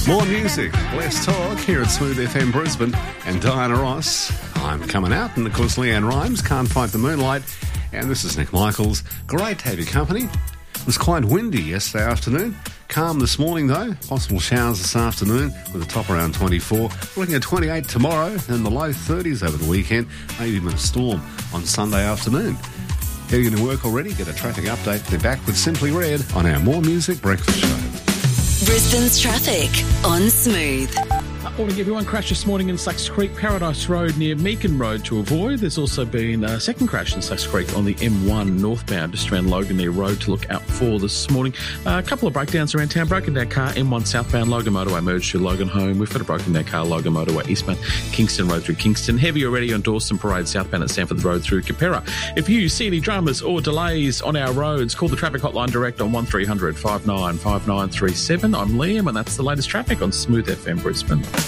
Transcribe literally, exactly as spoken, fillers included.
More music, less talk here at Smooth F M Brisbane and Diana Ross. I'm coming out, and of course Leanne Rimes, Can't Fight the Moonlight. And this is Nick Michaels. Great to have your company. It was quite windy yesterday afternoon. Calm this morning though. Possible showers this afternoon with a top around twenty-four. Looking at twenty-eight tomorrow and the low thirties over the weekend. Maybe even a storm on Sunday afternoon. Heading into work already? Get a traffic update. They're back with Simply Red on our More Music Breakfast Show. Brisbane's traffic on Smooth. Morning everyone. Crash this morning in Slugs Creek, Paradise Road near Meakin Road to avoid. There's also been a second crash in Slugs Creek on the M one northbound just around Loganlea Road to look out for this morning. Uh, a couple of breakdowns around town. Broken down car M one southbound Logan Motorway merged to Logan Home. We've got a broken down car Logan Motorway eastbound Kingston Road through Kingston. Heavy already on Dawson Parade southbound at Sanford Road through Capera. If you see any dramas or delays on our roads, call the traffic hotline direct on one three hundred five nine five nine three seven. I'm Liam and that's the latest traffic on Smooth F M Brisbane.